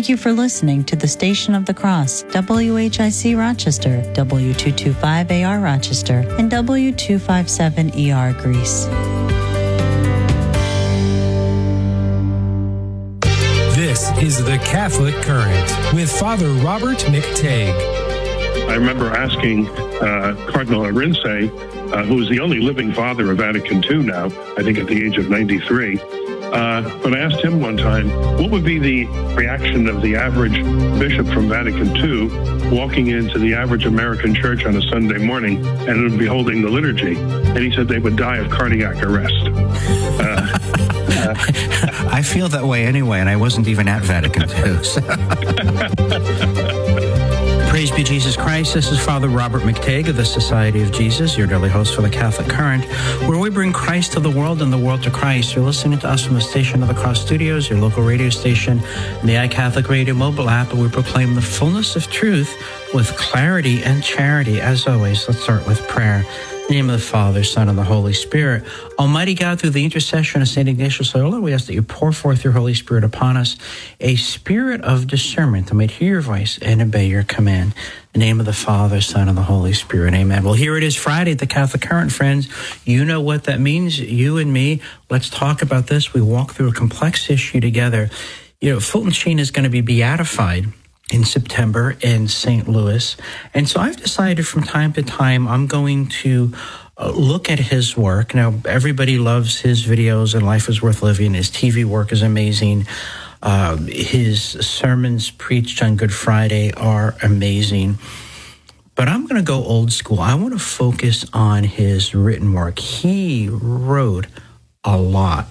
Thank you for listening to the Station of the Cross, WHIC Rochester, W225AR Rochester, and W257ER Greece. This is the Catholic Current with Father Robert McTague. I remember asking Cardinal Arinze, who is the only living father of Vatican II now, I think at the age of 93, but I asked him one time, what would be the reaction of the average bishop from Vatican II walking into the average American church on a Sunday morning and would be holding the liturgy? And he said they would die of cardiac arrest. I feel that way anyway, and I wasn't even at Vatican II. So. Praise be Jesus Christ. This is Father Robert McTague of the Society of Jesus, your daily host for the Catholic Current, where we bring Christ to the world and the world to Christ. You're listening to us from the Station of the Cross Studios, your local radio station, and the iCatholic Radio mobile app, and we proclaim the fullness of truth with clarity and charity. As always, let's start with prayer. In the name of the Father, Son, and the Holy Spirit. Almighty God, through the intercession of St. Ignatius Loyola, we ask that you pour forth your Holy Spirit upon us, a spirit of discernment that might hear your voice and obey your command. In the name of the Father, Son, and the Holy Spirit. Amen. Well, here it is Friday at the Catholic Current, friends. You know what that means, you and me. Let's talk about this. We walk through a complex issue together. You know, Fulton Sheen is going to be beatified in September in St. Louis. And so I've decided from time to time I'm going to look at his work. Now, everybody loves his videos and Life is Worth Living. His TV work is amazing. His sermons preached on Good Friday are amazing. But I'm going to go old school. I want to focus on his written work. He wrote a lot.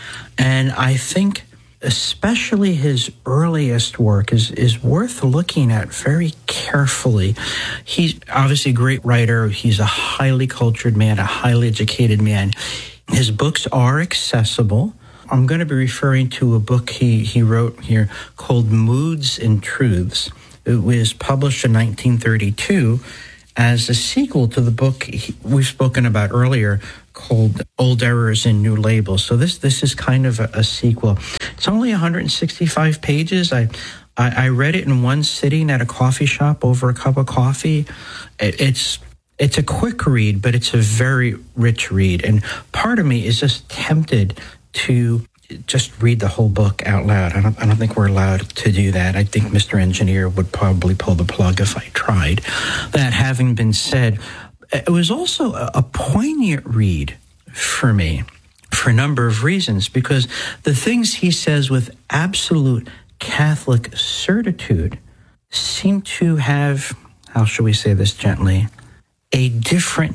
And I think especially his earliest work is worth looking at very carefully. He's obviously a great writer. He's a highly cultured man, a highly educated man. His books are accessible. I'm going to be referring to a book he wrote here called Moods and Truths. It was published in 1932 as a sequel to the book we've spoken about earlier called Old Errors and New Labels. So this is kind of a sequel. It's only 165 pages. I read it in one sitting at a coffee shop over a cup of coffee. It's a quick read, but it's a very rich read. And part of me is just tempted to just read the whole book out loud. I don't think we're allowed to do that. I think Mr. Engineer would probably pull the plug if I tried. That having been said, it was also a poignant read for me for a number of reasons, because the things he says with absolute Catholic certitude seem to have, how shall we say this gently, a different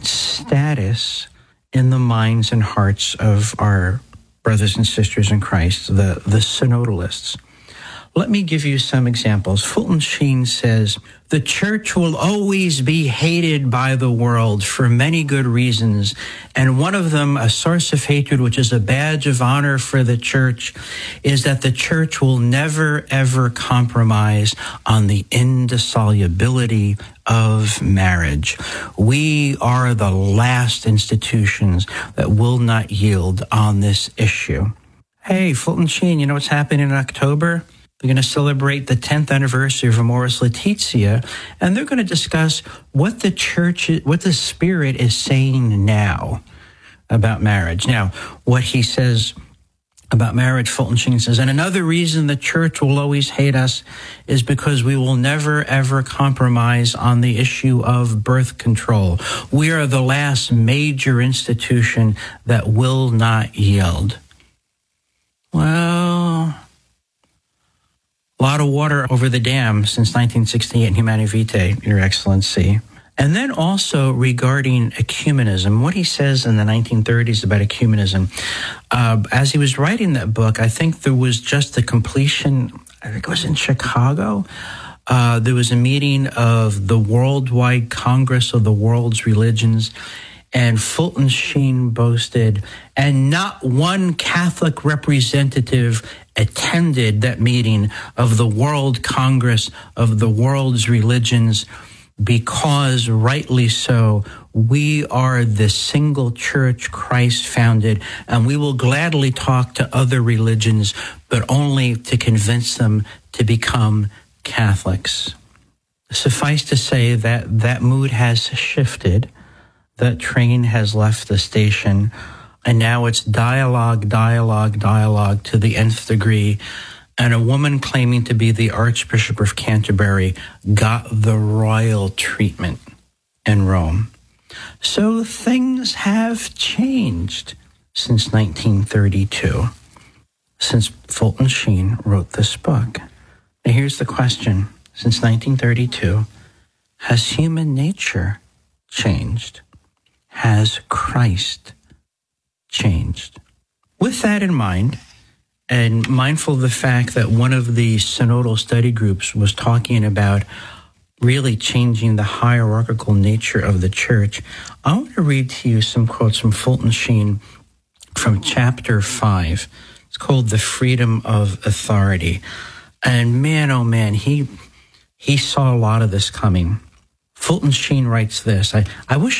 status in the minds and hearts of our brothers and sisters in Christ, the synodalists. Let me give you some examples. Fulton Sheen says, the church will always be hated by the world for many good reasons, and one of them, a source of hatred, which is a badge of honor for the church, is that the church will never, ever compromise on the indissolubility of marriage. We are the last institutions that will not yield on this issue. Hey, Fulton Sheen, you know what's happening in October? They're going to celebrate the 10th anniversary of Amoris Laetitia, and they're going to discuss what the church, what the Spirit is saying now about marriage. Now, what he says about marriage, Fulton Sheen says, and another reason the church will always hate us is because we will never, ever compromise on the issue of birth control. We are the last major institution that will not yield. Well, a lot of water over the dam since 1968 in Humanae Vitae, Your Excellency. And then also regarding ecumenism, what he says in the 1930s about ecumenism, as he was writing that book, I think there was just the completion, I think it was in Chicago, there was a meeting of the Worldwide Congress of the World's Religions, and Fulton Sheen boasted, and not one Catholic representative attended that meeting of the World Congress of the World's Religions. because rightly so, we are the single church Christ founded, and we will gladly talk to other religions, but only to convince them to become Catholics. Suffice to say that that mood has shifted. That train has left the station, and now it's dialogue to the nth degree. And a woman claiming to be the Archbishop of Canterbury got the royal treatment in Rome. So things have changed since 1932, since Fulton Sheen wrote this book. Now here's the question. Since 1932, has human nature changed? Has Christ changed? With that in mind, and mindful of the fact that one of the synodal study groups was talking about really changing the hierarchical nature of the church, I want to read to you some quotes from Fulton Sheen from chapter 5. It's called The Freedom of Authority. And man, oh man, he saw a lot of this coming. Fulton Sheen writes this, I wish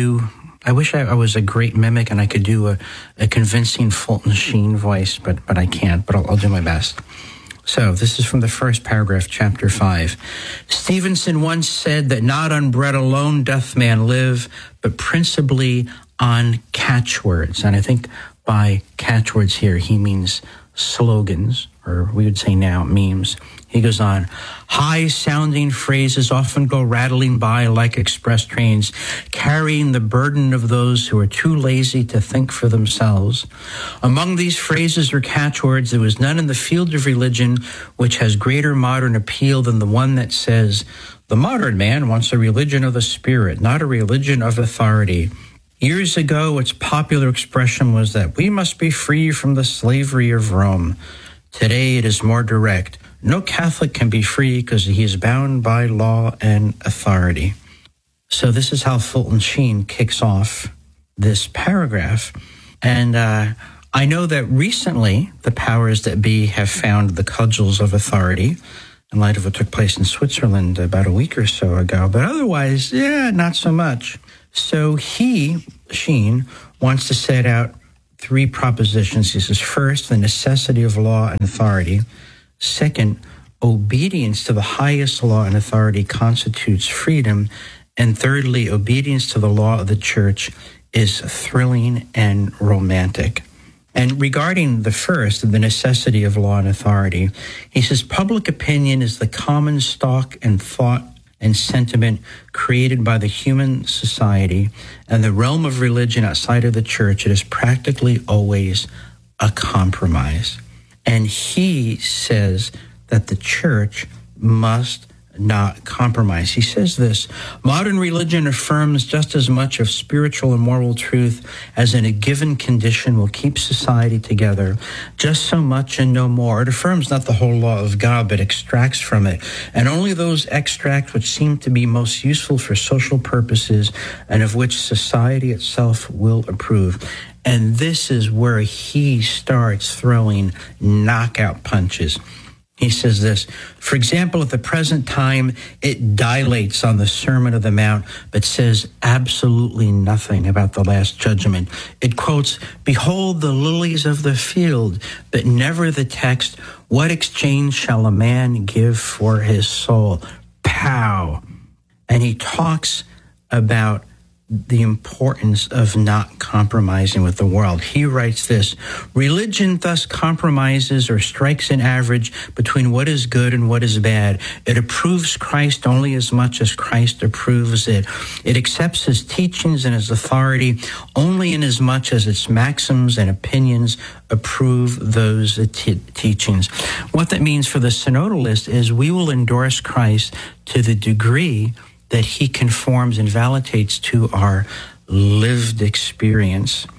I was a great mimic and I could do a convincing Fulton Sheen voice, but I can't, but I'll do my best. So this is from the first paragraph, chapter 5. Stevenson once said that not on bread alone doth man live, but principally on catchwords. And I think by catchwords here, he means slogans, or we would say now memes. He goes on, high-sounding phrases often go rattling by like express trains, carrying the burden of those who are too lazy to think for themselves. Among these phrases or catchwords, there was none in the field of religion which has greater modern appeal than the one that says, the modern man wants a religion of the spirit, not a religion of authority. Years ago, its popular expression was that we must be free from the slavery of Rome. Today, it is more direct. No Catholic can be free because he is bound by law and authority. So this is how Fulton Sheen kicks off this paragraph. And I know that recently the powers that be have found the cudgels of authority in light of what took place in Switzerland about a week or so ago. But otherwise, not so much. So Sheen, wants to set out 3 propositions. He says, first, the necessity of law and authority. Second, obedience to the highest law and authority constitutes freedom. And thirdly, obedience to the law of the church is thrilling and romantic. And regarding the first, the necessity of law and authority, he says, public opinion is the common stock and thought and sentiment created by the human society, and the realm of religion outside of the church, it is practically always a compromise. And he says that the church must not compromise. He says this, modern religion affirms just as much of spiritual and moral truth as in a given condition will keep society together, just so much and no more. It affirms not the whole law of God, but extracts from it, and only those extracts which seem to be most useful for social purposes and of which society itself will approve. And this is where he starts throwing knockout punches. He says this, for example, at the present time, it dilates on the Sermon of the Mount, but says absolutely nothing about the Last Judgment. It quotes, behold the lilies of the field, but never the text, what exchange shall a man give for his soul? Pow! And he talks about the importance of not compromising with the world. He writes this, religion thus compromises or strikes an average between what is good and what is bad. It approves Christ only as much as Christ approves it. It accepts his teachings and his authority only in as much as its maxims and opinions approve those teachings. What that means for the synodalist is we will endorse Christ to the degree that he conforms and validates to our lived experience.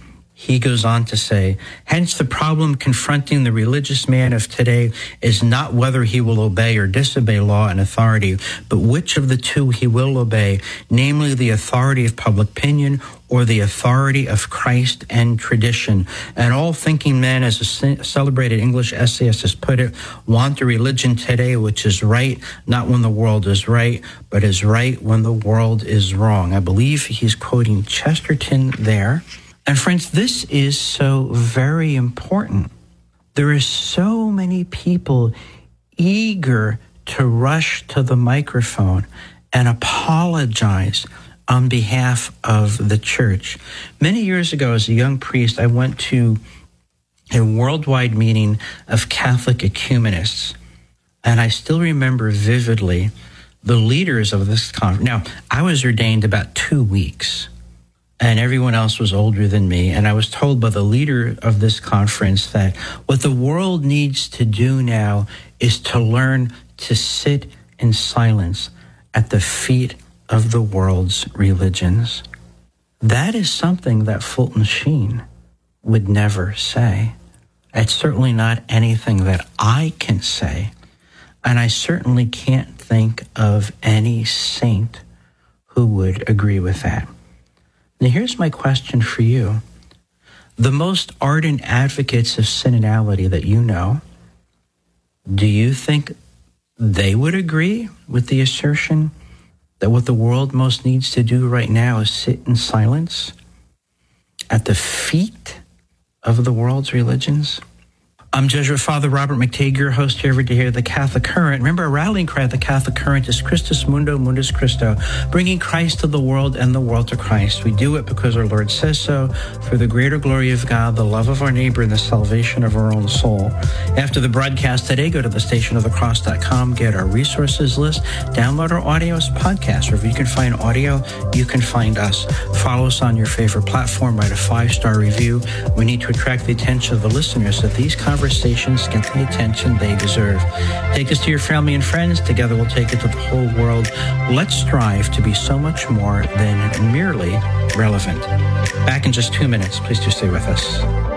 He goes on to say, hence the problem confronting the religious man of today is not whether he will obey or disobey law and authority, but which of the two he will obey, namely the authority of public opinion or the authority of Christ and tradition. And all thinking men, as a celebrated English essayist has put it, want a religion today which is right, not when the world is right, but is right when the world is wrong. I believe he's quoting Chesterton there. And friends, this is so very important. There are so many people eager to rush to the microphone and apologize on behalf of the church. Many years ago, as a young priest, I went to a worldwide meeting of Catholic ecumenists, and I still remember vividly the leaders of this conference. Now, I was ordained about 2 weeks, and everyone else was older than me. And I was told by the leader of this conference that what the world needs to do now is to learn to sit in silence at the feet of the world's religions. That is something that Fulton Sheen would never say. It's certainly not anything that I can say. And I certainly can't think of any saint who would agree with that. Now, here's my question for you. The most ardent advocates of synodality that you know, do you think they would agree with the assertion that what the world most needs to do right now is sit in silence at the feet of the world's religions? I'm Jesuit Father Robert McTague, your host here every day here at the Catholic Current. Remember, our rallying cry at the Catholic Current is Christus Mundo, Mundus Christo, bringing Christ to the world and the world to Christ. We do it because our Lord says so, for the greater glory of God, the love of our neighbor, and the salvation of our own soul. After the broadcast today, go to thestationofthecross.com, get our resources list, download our audio as podcast. Wherever you can find audio, you can find us. Follow us on your favorite platform, write a 5-star review. We need to attract the attention of the listeners that these conversations get the attention they deserve. Take this to your family and friends. Together we'll take it to the whole world. Let's strive to be so much more than merely relevant. Back in just 2 minutes. Please do stay with us.